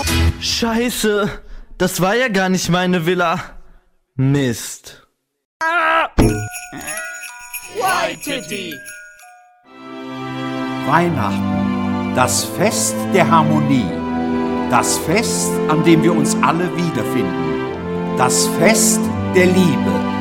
Scheiße, das war ja gar nicht meine Villa. Mist. Waititi. Weihnachten, das Fest der Harmonie, das Fest, an dem wir uns alle wiederfinden, das Fest der Liebe.